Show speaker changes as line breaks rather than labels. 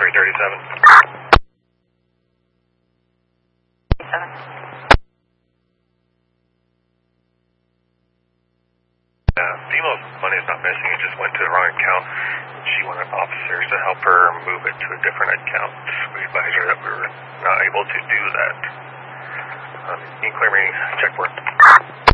337. Female's money is not missing. It just went to the wrong account. She wanted officers to help her move it to a different account. We advised her that we were not able to do that. You can clear me check for it.